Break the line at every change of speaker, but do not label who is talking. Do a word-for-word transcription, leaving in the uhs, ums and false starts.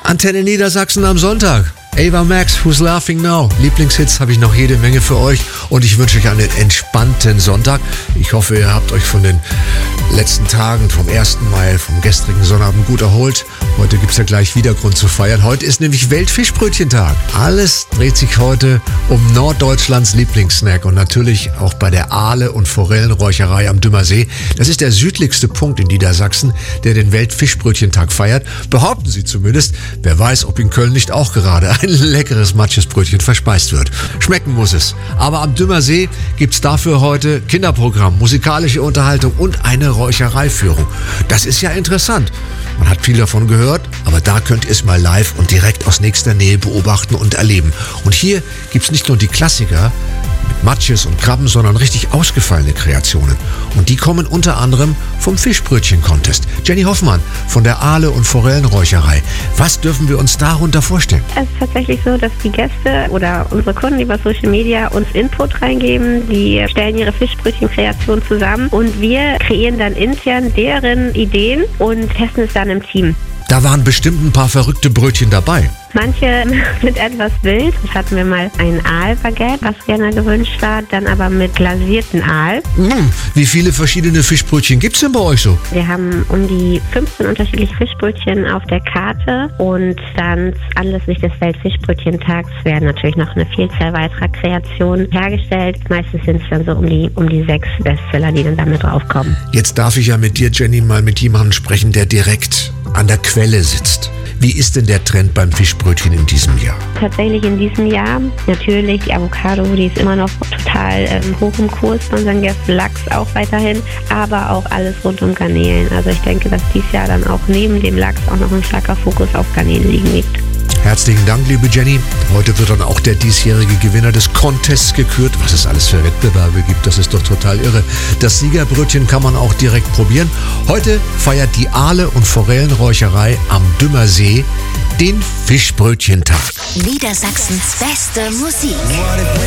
Antenne Niedersachsen am Sonntag. Ava Max, Who's Laughing Now? Lieblingshits habe ich noch jede Menge für euch und ich wünsche euch einen entspannten Sonntag. Ich hoffe, ihr habt euch von den letzten Tagen, vom ersten Mai, vom gestrigen Sonnabend gut erholt. Heute gibt es ja gleich wieder Grund zu feiern. Heute ist nämlich Weltfischbrötchentag. Alles dreht sich heute um Norddeutschlands Lieblingssnack und natürlich auch bei der Aale- und Forellenräucherei am Dümmersee. Das ist der südlichste Punkt in Niedersachsen, der den Weltfischbrötchentag feiert. Behaupten sie zumindest. Wer weiß, ob in Köln nicht auch gerade ein leckeres Matschesbrötchen verspeist wird. Schmecken muss es. Aber am Dümmersee gibt's dafür heute Kinderprogramm, musikalische Unterhaltung und eine Räuchereiführung. Das ist ja interessant. Man hat viel davon gehört, aber da könnt ihr es mal live und direkt aus nächster Nähe beobachten und erleben. Und hier gibt's nicht nur die Klassiker mit Matschis und Krabben, sondern richtig ausgefallene Kreationen. Und die kommen unter anderem vom Fischbrötchen-Contest. Jenny Hoffmann von der Aale- und Forellenräucherei. Was dürfen wir uns darunter vorstellen?
Es ist tatsächlich so, dass die Gäste oder unsere Kunden über Social Media uns Input reingeben. Die stellen ihre Fischbrötchen-Kreation zusammen und wir kreieren dann intern deren Ideen und testen es dann im Team.
Da waren bestimmt ein paar verrückte Brötchen dabei.
Manche sind etwas wild. Das hatten wir mal ein Aalbaguette, was gerne gewünscht war, dann aber mit glasierten Aal.
Hm, wie viele verschiedene Fischbrötchen gibt's denn bei euch so?
Wir haben um die fünfzehn unterschiedliche Fischbrötchen auf der Karte und dann anlässlich des Weltfischbrötchentags werden natürlich noch eine Vielzahl weiterer Kreationen hergestellt. Meistens sind es dann so um die, um die sechs Bestseller, die dann damit draufkommen.
Jetzt darf ich ja mit dir, Jenny, mal mit jemandem sprechen, der direkt an der Quelle sitzt. Wie ist denn der Trend beim Fischbrötchen in diesem Jahr?
Tatsächlich in diesem Jahr natürlich die Avocado, die ist immer noch total ähm, hoch im Kurs bei unseren Gästen, Lachs auch weiterhin, aber auch alles rund um Garnelen. Also ich denke, dass dieses Jahr dann auch neben dem Lachs auch noch ein starker Fokus auf Garnelen liegen wird.
Herzlichen Dank, liebe Jenny. Heute wird dann auch der diesjährige Gewinner des Contests gekürt. Was es alles für Wettbewerbe gibt, das ist doch total irre. Das Siegerbrötchen kann man auch direkt probieren. Heute feiert die Aale- und Forellenräucherei am Dümmersee den Fischbrötchentag.
Niedersachsens beste Musik.